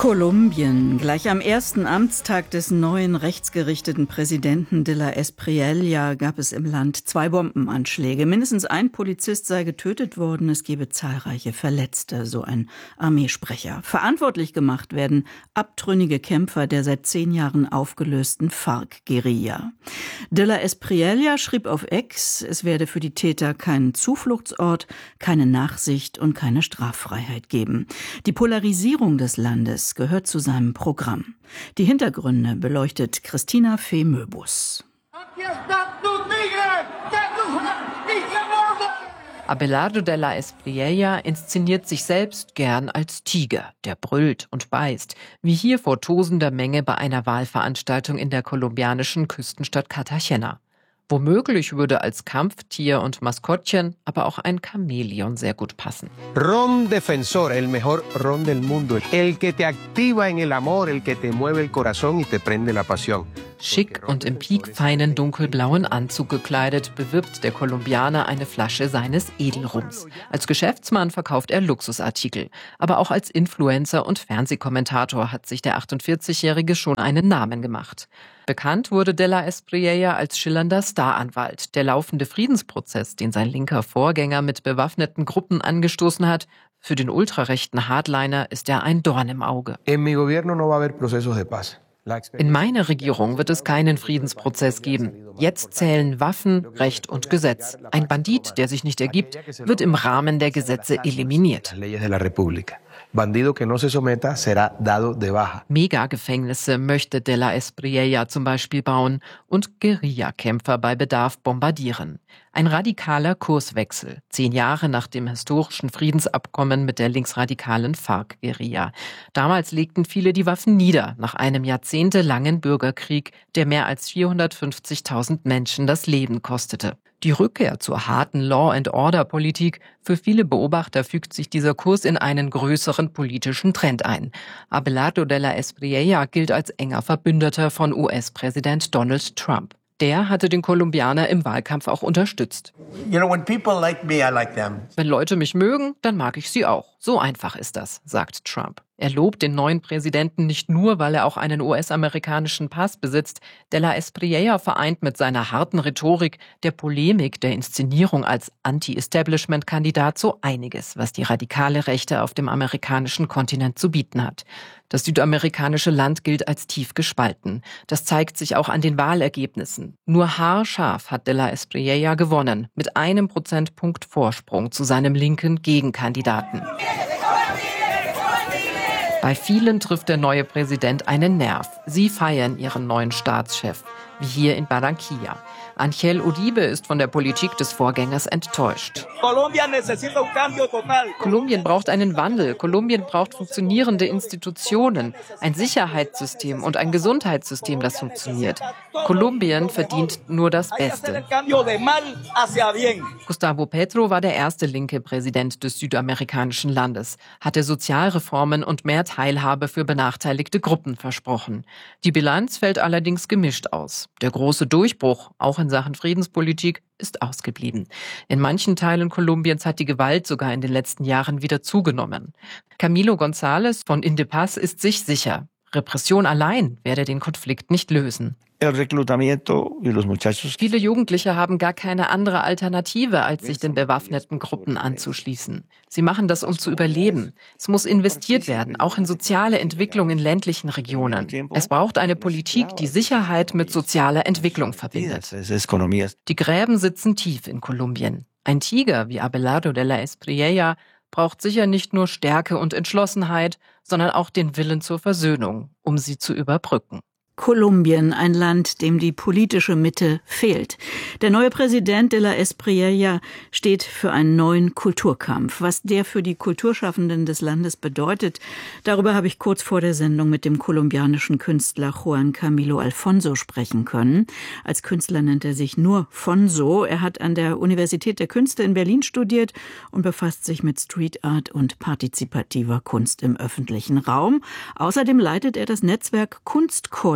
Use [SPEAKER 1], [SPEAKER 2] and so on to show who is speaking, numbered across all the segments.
[SPEAKER 1] Kolumbien. Gleich am ersten Amtstag des neuen rechtsgerichteten Präsidenten de la Espriella gab es im Land 2 Bombenanschläge. Mindestens ein Polizist sei getötet worden. Es gebe zahlreiche Verletzte, so ein Armeesprecher. Verantwortlich gemacht werden abtrünnige Kämpfer der seit 10 Jahren aufgelösten FARC-Guerilla. De la Espriella schrieb auf X, es werde für die Täter keinen Zufluchtsort, keine Nachsicht und keine Straffreiheit geben. Die Polarisierung des Landes gehört zu seinem Programm. Die Hintergründe beleuchtet Christina Fee Möbus.
[SPEAKER 2] Abelardo de la Espriella inszeniert sich selbst gern als Tiger, der brüllt und beißt, wie hier vor tosender Menge bei einer Wahlveranstaltung in der kolumbianischen Küstenstadt Cartagena. Womöglich würde als Kampftier und Maskottchen aber auch ein Chamäleon sehr gut passen.
[SPEAKER 3] Ron Defensor, el mejor ron del mundo. El que te activa en el amor, el que te mueve el corazón y te prende la pasión.
[SPEAKER 2] Schick und im piekfeinen dunkelblauen Anzug gekleidet, bewirbt der Kolumbianer eine Flasche seines Edelrums. Als Geschäftsmann verkauft er Luxusartikel. Aber auch als Influencer und Fernsehkommentator hat sich der 48-Jährige schon einen Namen gemacht. Bekannt wurde de la Espriella als schillernder Staranwalt. Der laufende Friedensprozess, den sein linker Vorgänger mit bewaffneten Gruppen angestoßen hat, für den ultrarechten Hardliner ist er ein Dorn im Auge.
[SPEAKER 3] En mi gobierno no va a haber procesos de paz.
[SPEAKER 2] In meiner Regierung wird es keinen Friedensprozess geben. Jetzt zählen Waffen, Recht und Gesetz. Ein Bandit, der sich nicht ergibt, wird im Rahmen der Gesetze eliminiert. Megagefängnisse möchte de la Espriella zum Beispiel bauen und Guerillakämpfer bei Bedarf bombardieren. Ein radikaler Kurswechsel, 10 Jahre nach dem historischen Friedensabkommen mit der linksradikalen FARC-Guerilla. Damals legten viele die Waffen nieder, nach einem jahrzehntelangen Bürgerkrieg, der mehr als 450.000 Menschen das Leben kostete. Die Rückkehr zur harten Law-and-Order-Politik, für viele Beobachter fügt sich dieser Kurs in einen größeren politischen Trend ein. Abelardo de la Espriella gilt als enger Verbündeter von US-Präsident Donald Trump. Der hatte den Kolumbianer im Wahlkampf auch unterstützt. Wenn Leute mich mögen, dann mag ich sie auch. So einfach ist das, sagt Trump. Er lobt den neuen Präsidenten nicht nur, weil er auch einen US-amerikanischen Pass besitzt. De la Espriella vereint mit seiner harten Rhetorik, der Polemik, der Inszenierung als Anti-Establishment-Kandidat so einiges, was die radikale Rechte auf dem amerikanischen Kontinent zu bieten hat. Das südamerikanische Land gilt als tief gespalten. Das zeigt sich auch an den Wahlergebnissen. Nur haarscharf hat de la Espriella gewonnen, mit 1 Prozentpunkt Vorsprung zu seinem linken Gegenkandidaten. Bei vielen trifft der neue Präsident einen Nerv. Sie feiern ihren neuen Staatschef, wie hier in Barranquilla. Angel Uribe ist von der Politik des Vorgängers enttäuscht. Kolumbien braucht einen Wandel. Kolumbien braucht funktionierende Institutionen, ein Sicherheitssystem und ein Gesundheitssystem, das funktioniert. Kolumbien verdient nur das Beste. Gustavo Petro war der erste linke Präsident des südamerikanischen Landes, hatte Sozialreformen und mehr Teilhabe für benachteiligte Gruppen versprochen. Die Bilanz fällt allerdings gemischt aus. Der große Durchbruch, auch in Sachen Friedenspolitik, ist ausgeblieben. In manchen Teilen Kolumbiens hat die Gewalt sogar in den letzten Jahren wieder zugenommen. Camilo González von Indepaz ist sich sicher, Repression allein werde den Konflikt nicht lösen. Viele Jugendliche haben gar keine andere Alternative, als sich den bewaffneten Gruppen anzuschließen. Sie machen das, um zu überleben. Es muss investiert werden, auch in soziale Entwicklung in ländlichen Regionen. Es braucht eine Politik, die Sicherheit mit sozialer Entwicklung verbindet. Die Gräben sitzen tief in Kolumbien. Ein Tiger wie Abelardo de la Espriella braucht sicher nicht nur Stärke und Entschlossenheit, sondern auch den Willen zur Versöhnung, um sie zu überbrücken.
[SPEAKER 1] Kolumbien, ein Land, dem die politische Mitte fehlt. Der neue Präsident de la Espriella steht für einen neuen Kulturkampf. Was der für die Kulturschaffenden des Landes bedeutet, darüber habe ich kurz vor der Sendung mit dem kolumbianischen Künstler Juan Camilo Alfonso sprechen können. Als Künstler nennt er sich nur Fonso. Er hat an der Universität der Künste in Berlin studiert und befasst sich mit Street Art und partizipativer Kunst im öffentlichen Raum. Außerdem leitet er das Netzwerk Kunstkoll,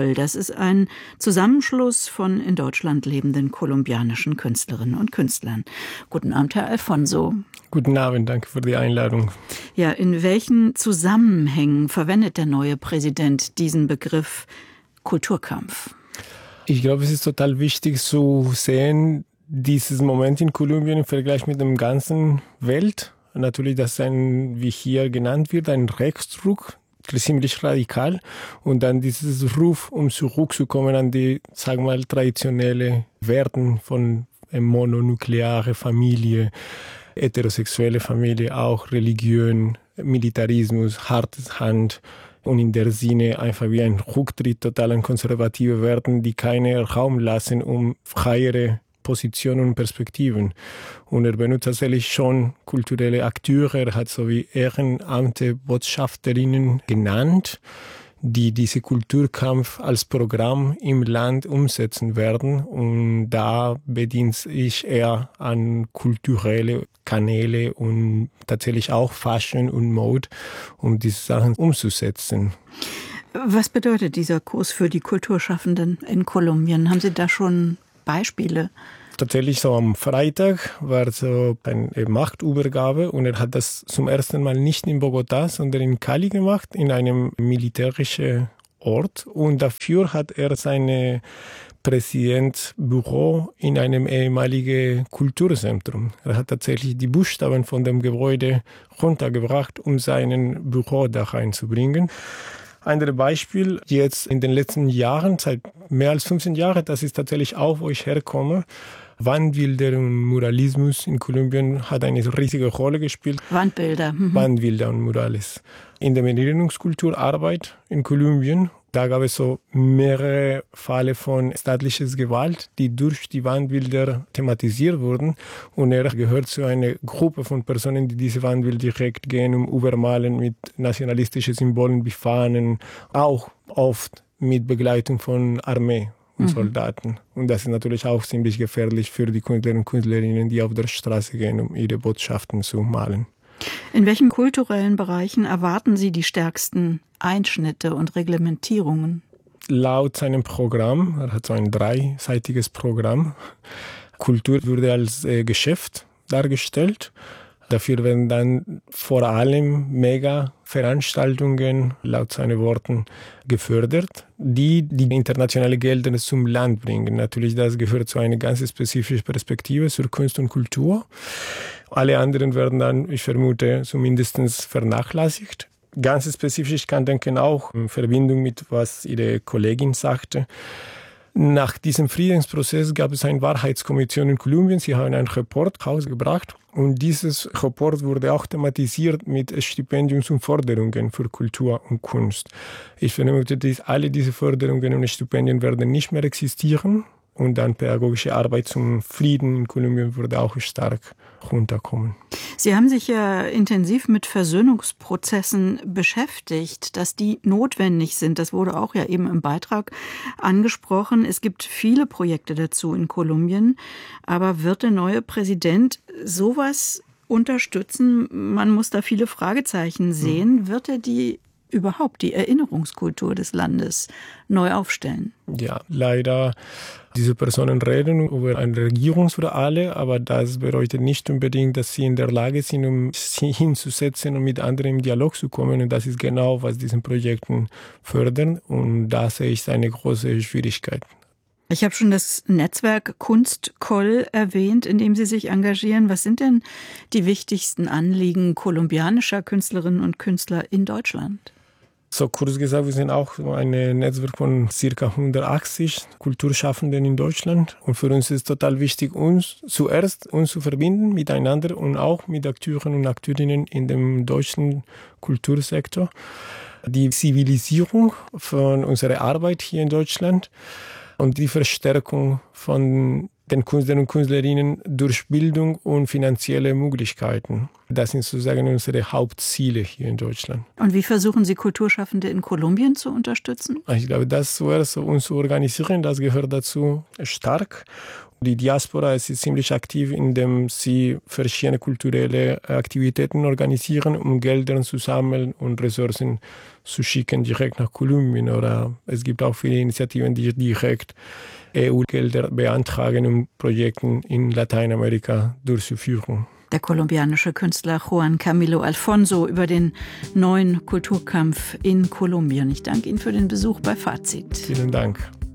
[SPEAKER 1] Koll. Das ist ein Zusammenschluss von in Deutschland lebenden kolumbianischen Künstlerinnen und Künstlern. Guten Abend, Herr Alfonso.
[SPEAKER 4] Guten Abend, danke für die Einladung.
[SPEAKER 1] Ja, in welchen Zusammenhängen verwendet der neue Präsident diesen Begriff Kulturkampf?
[SPEAKER 4] Ich glaube, es ist total wichtig zu sehen, dieses Moment in Kolumbien im Vergleich mit der ganzen Welt. Natürlich, dass wie hier genannt wird, ein Rechtsruck, ziemlich radikal. Und dann dieses Ruf, um zurückzukommen an die, sagen wir mal, traditionelle Werten von mononukleare Familie, heterosexuelle Familie, auch Religion, Militarismus, hartes Hand. Und in der Sinne einfach wie ein Rücktritt total an konservative Werten, die keinen Raum lassen, um freiere Positionen und Perspektiven. Und er benutzt tatsächlich schon kulturelle Akteure, er hat so wie Ehrenamte Botschafterinnen genannt, die diese Kulturkampf als Programm im Land umsetzen werden. Und da bedient ich eher an kulturelle Kanäle und tatsächlich auch Fashion und Mode, um diese Sachen umzusetzen.
[SPEAKER 1] Was bedeutet dieser Kurs für die Kulturschaffenden in Kolumbien? Haben Sie da schon Beispiele?
[SPEAKER 4] Tatsächlich so am Freitag war so eine Machtübergabe und er hat das zum ersten Mal nicht in Bogotá, sondern in Cali gemacht, in einem militärischen Ort. Und dafür hat er sein Präsidentsbüro in einem ehemaligen Kulturzentrum. Er hat tatsächlich die Buchstaben von dem Gebäude runtergebracht, um sein Büro da reinzubringen. Ein Beispiel jetzt in den letzten Jahren, seit mehr als 15 Jahren, das ist tatsächlich auch, wo ich herkomme. Wandbilder und Muralismus in Kolumbien hat eine riesige Rolle gespielt.
[SPEAKER 1] Wandbilder.
[SPEAKER 4] Wandbilder und Murales. In der Erinnerungskulturarbeit in Kolumbien, da gab es so mehrere Fälle von staatlicher Gewalt, die durch die Wandbilder thematisiert wurden. Und er gehört zu einer Gruppe von Personen, die diese Wandbilder direkt gehen und übermalen mit nationalistischen Symbolen wie Fahnen, auch oft mit Begleitung von Armee und Soldaten. Und das ist natürlich auch ziemlich gefährlich für die Künstler und Künstlerinnen, die auf der Straße gehen, um ihre Botschaften zu malen.
[SPEAKER 1] In welchen kulturellen Bereichen erwarten Sie die stärksten Einschnitte und Reglementierungen?
[SPEAKER 4] Laut seinem Programm, er hat so ein 3-seitiges Programm, Kultur würde als Geschäft dargestellt. Dafür werden dann vor allem Mega-Veranstaltungen, laut seinen Worten, gefördert, die internationale Gelder zum Land bringen. Natürlich, das gehört zu einer ganz spezifischen Perspektive zur Kunst und Kultur. Alle anderen werden dann, ich vermute, zumindest vernachlässigt. Ganz spezifisch, ich kann denken auch in Verbindung mit, was Ihre Kollegin sagte. Nach diesem Friedensprozess gab es eine Wahrheitskommission in Kolumbien. Sie haben einen Report rausgebracht und dieses Report wurde auch thematisiert mit Stipendiums und Forderungen für Kultur und Kunst. Ich vermute, dass alle diese Forderungen und Stipendien werden nicht mehr existieren und dann pädagogische Arbeit zum Frieden in Kolumbien würde auch stark runterkommen.
[SPEAKER 1] Sie haben sich ja intensiv mit Versöhnungsprozessen beschäftigt, dass die notwendig sind. Das wurde auch ja eben im Beitrag angesprochen. Es gibt viele Projekte dazu in Kolumbien. Aber wird der neue Präsident sowas unterstützen? Man muss da viele Fragezeichen sehen. Wird er die Erinnerungskultur des Landes neu aufstellen?
[SPEAKER 4] Ja, leider. Diese Personen reden über eine Regierung für alle, aber das bedeutet nicht unbedingt, dass sie in der Lage sind, um sich hinzusetzen und mit anderen im Dialog zu kommen. Und das ist genau, was diese Projekte fördern. Und da sehe ich eine große Schwierigkeit.
[SPEAKER 1] Ich habe schon das Netzwerk Kunstkoll erwähnt, in dem Sie sich engagieren. Was sind denn die wichtigsten Anliegen kolumbianischer Künstlerinnen und Künstler in Deutschland?
[SPEAKER 4] So kurz gesagt, wir sind auch ein Netzwerk von ca. 180 Kulturschaffenden in Deutschland. Und für uns ist total wichtig, uns zu verbinden miteinander und auch mit Akteuren und Akteurinnen in dem deutschen Kultursektor. Die Zivilisierung von unserer Arbeit hier in Deutschland und die Verstärkung von den Künstlern und Künstlerinnen durch Bildung und finanzielle Möglichkeiten. Das sind sozusagen unsere Hauptziele hier in Deutschland.
[SPEAKER 1] Und wie versuchen Sie, Kulturschaffende in Kolumbien zu unterstützen?
[SPEAKER 4] Ich glaube, das zuerst uns zu organisieren, das gehört dazu stark. Die Diaspora ist ziemlich aktiv, indem sie verschiedene kulturelle Aktivitäten organisieren, um Gelder zu sammeln und Ressourcen zu schicken direkt nach Kolumbien. Oder es gibt auch viele Initiativen, die direkt EU-Gelder beantragen, um Projekte in Lateinamerika durchzuführen.
[SPEAKER 1] Der kolumbianische Künstler Juan Camilo Alfonso über den neuen Kulturkampf in Kolumbien. Ich danke Ihnen für den Besuch bei Fazit.
[SPEAKER 4] Vielen Dank.